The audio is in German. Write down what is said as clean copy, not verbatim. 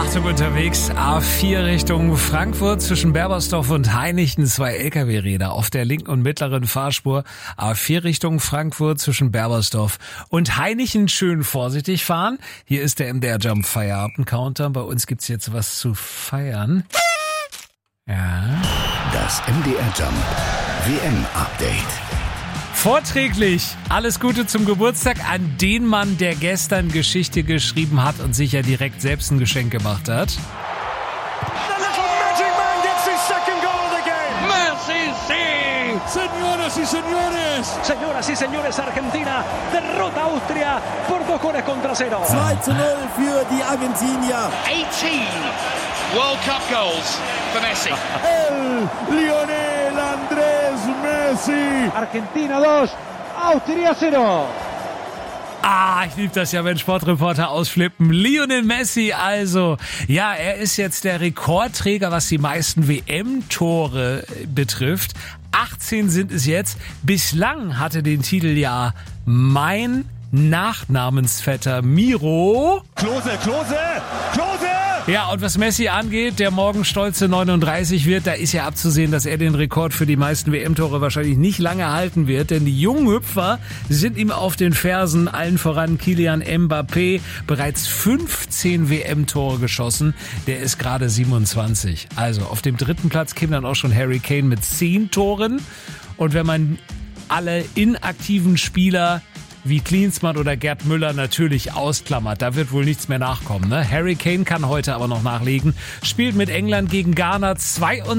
Achtung unterwegs, A4 Richtung Frankfurt zwischen Berbersdorf und Hainichen, 2 LKW-Räder auf der linken und mittleren Fahrspur. A4 Richtung Frankfurt zwischen Berbersdorf und Hainichen, schön vorsichtig fahren. Hier ist der MDR Jump Feierabend-Counter. Bei uns gibt's jetzt was zu feiern. Ja. Das MDR Jump WM-Update. Vorträglich alles Gute zum Geburtstag an den Mann, der gestern Geschichte geschrieben hat und sich ja direkt selbst ein Geschenk gemacht hat. The little magic man gets his second goal of the game. Messi, sí. Señoras y señores. Señoras y señores, Argentina derrota a Austria por 2-0. 2-0 für die Argentinier. 18 World Cup goals for Messi. Lionel Andrés Messi. Argentina 2, Austria 0. Ich liebe das ja, wenn Sportreporter ausflippen. Lionel Messi also. Ja, er ist jetzt der Rekordträger, was die meisten WM-Tore betrifft. 18 sind es jetzt. Bislang hatte den Titel ja mein Nachnamensvetter Miro. Klose. Ja, und was Messi angeht, der morgen stolze 39 wird, da ist ja abzusehen, dass er den Rekord für die meisten WM-Tore wahrscheinlich nicht lange halten wird, denn die jungen Hüpfer sind ihm auf den Fersen, allen voran Kylian Mbappé, bereits 15 WM-Tore geschossen, der ist gerade 27. Also auf dem 3. Platz käme dann auch schon Harry Kane mit 10 Toren und wenn man alle inaktiven Spieler wie Klinsmann oder Gerd Müller natürlich ausklammert. Da wird wohl nichts mehr nachkommen. Ne? Harry Kane kann heute aber noch nachlegen. Spielt mit England gegen Ghana 22.